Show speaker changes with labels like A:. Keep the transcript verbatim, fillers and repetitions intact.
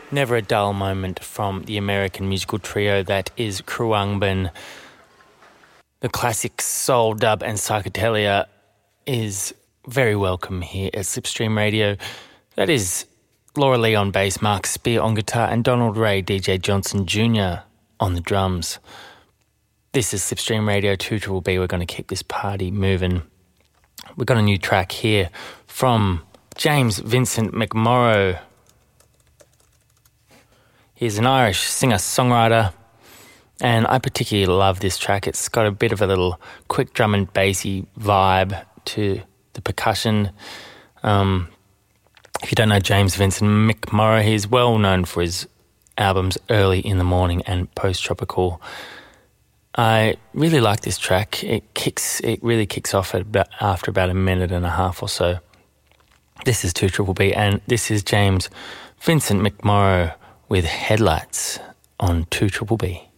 A: Never a dull moment from the American musical trio that is Khruangbin. The classic soul, dub and psychedelia is very welcome here at Slipstream Radio. That is Laura Lee on bass, Mark Spear on guitar and Donald Ray, D J Johnson Junior on the drums. This is Slipstream Radio two B B. We're going to keep this party moving. We've got a new track here from James Vincent McMorrow. He's an Irish singer-songwriter, and I particularly love this track. It's got a bit of a little quick drum and bassy vibe to the percussion. Um, if you don't know James Vincent McMorrow, he's well known for his albums Early in the Morning and Post-Tropical. I really like this track. It kicks. It really kicks off at about, after about a minute and a half or so. This is two B B, and this is James Vincent McMorrow with Headlights on two B B.